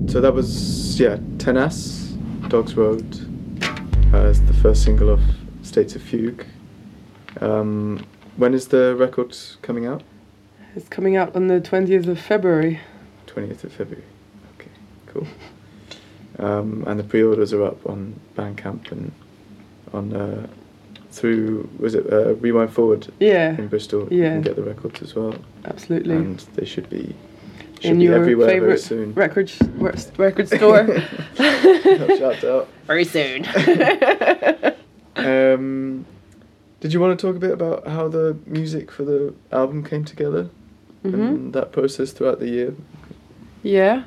So that was, Tenace, Dogs Road, as the first single of States of Fugue. When is the record coming out? It's coming out on the 20th of February. 20th of February. Okay, cool. And the pre-orders are up on Bandcamp and on through, was it Rewind Forward? Yeah. In Bristol. Yeah. You can get the records as well. Absolutely. And they should be in your everywhere very favourite soon. record store. Shout out. Very soon. Did you want to talk a bit about how the music for the album came together and that process throughout the year? Yeah.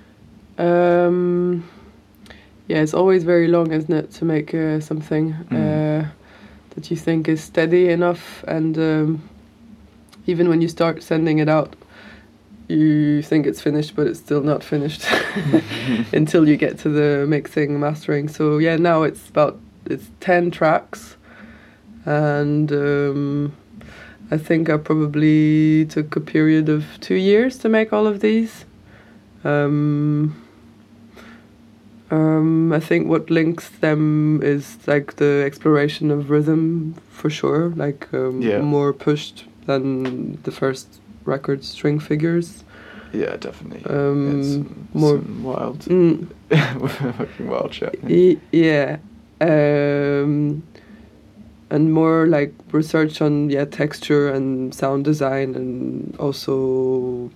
Yeah, it's always very long, isn't it, to make something that you think is steady enough, and even when you start sending it out, you think it's finished, but it's still not finished until you get to the mixing, mastering. So yeah, now it's 10 tracks, and I think I probably took a period of 2 years to make all of these. I think what links them is like the exploration of rhythm, for sure, like more pushed than the first record, String Figures. Yeah, definitely. More some wild, fucking wild shit. Yeah, and more like research on texture and sound design, and also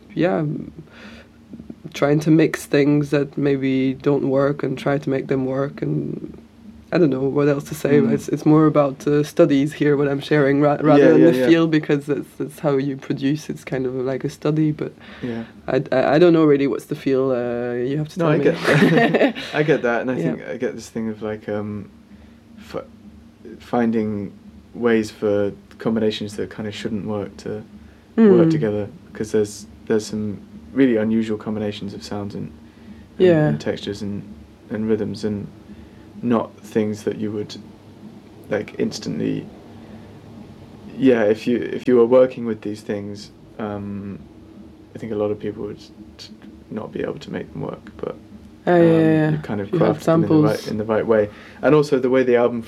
trying to mix things that maybe don't work and try to make them work. And I don't know what else to say. It's more about studies here, what I'm sharing, rather than the feel, because that's how you produce. It's kind of like a study, but I don't know really what's the feel. You have to tell me. I get that, and I think I get this thing of like finding ways for combinations that kind of shouldn't work to work together, because there's some really unusual combinations of sounds and textures and rhythms, and not things that you would like instantly. If you were working with these things, I think a lot of people would not be able to make them work, but you kind of craft them in the right way, and also the way the album